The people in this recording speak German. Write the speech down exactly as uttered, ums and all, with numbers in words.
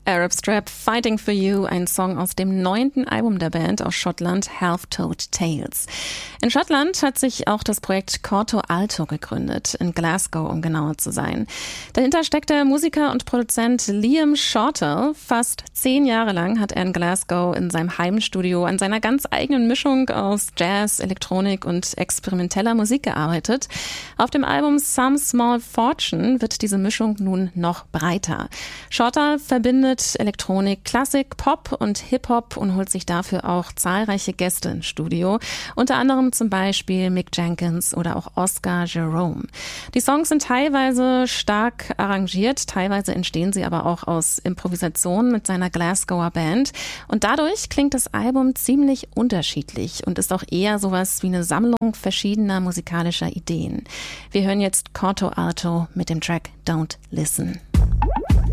Arab Strap, Fighting for You, ein Song aus dem neunten Album der Band aus Schottland, Half-Told Tales. In Schottland hat sich auch das Projekt Corto Alto gegründet, in Glasgow, um genauer zu sein. Dahinter steckt der Musiker und Produzent Liam Shortall. Fast zehn Jahre lang hat er in Glasgow in seinem Heimstudio an seiner ganz eigenen Mischung aus Jazz, Elektronik und experimenteller Musik gearbeitet. Auf dem Album Some Small Fortune wird diese Mischung nun noch breiter. Shortall verbindet Elektronik, Klassik, Pop und Hip-Hop und holt sich dafür auch zahlreiche Gäste ins Studio. Unter anderem zum Beispiel Mick Jenkins oder auch Oscar Jerome. Die Songs sind teilweise stark arrangiert, teilweise entstehen sie aber auch aus Improvisationen mit seiner Glasgower Band. Und dadurch klingt das Album ziemlich unterschiedlich und ist auch eher sowas wie eine Sammlung verschiedener musikalischer Ideen. Wir hören jetzt Corto Alto mit dem Track Don't Listen.